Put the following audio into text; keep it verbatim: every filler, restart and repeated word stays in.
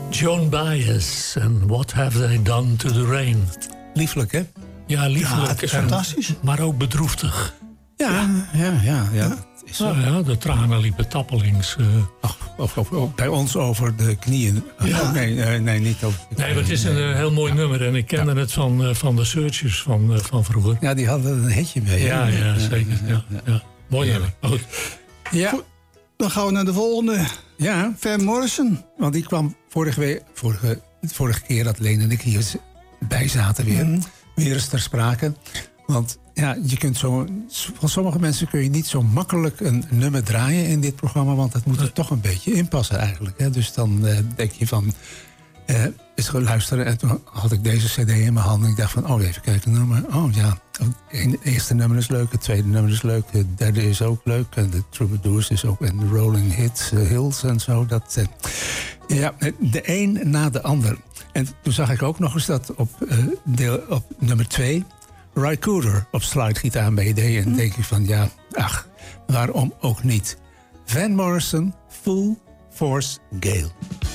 Joan Baez en What Have They Done to the Rain. Lieflijk, hè? Ja, lieflijk. Ja, het is fantastisch. Maar ook bedroeftig. Ja, ja, ja. ja, ja. Het is Nou ja, de tranen liepen tappelings. Uh... Ach, of, of, of, bij ons over de knieën. Ja. Oh, nee, nee, nee, niet over de Nee, maar het is een uh, heel mooi ja. nummer. En ik kende ja. het van, uh, van de Searchers van, uh, van vroeger. Ja, die hadden een hitje mee. Ja, ja, ja, zeker. Ja, ja. Ja. Mooi nummer. Goed. Ja. Goed. Dan gaan we naar de volgende. Ja. Van Morrison. Want die kwam vorige, week, vorige, vorige keer dat Leen en ik hier bij zaten weer. Mm. Weer eens ter sprake. Want ja, je kunt zo, van sommige mensen kun je niet zo makkelijk een nummer draaien in dit programma. Want het moet er toch een beetje in passen eigenlijk. Hè. Dus dan uh, denk je van, uh, eens gaan luisteren. En toen had ik deze cd in mijn hand. En ik dacht van, oh even kijken, nummer. Oh ja, het eerste nummer is leuk. Het tweede nummer is leuk. Het derde is ook leuk. En de Troubadours is ook. En de Rolling Hits, uh, Hills en zo. Dat, uh, ja, de een na de ander. En toen zag ik ook nog eens dat op, uh, deel, op nummer twee... Ry Cooder op slidegitaar meedeed. En denk ik van, ja, ach, waarom ook niet? Van Morrison, Full Force Gale.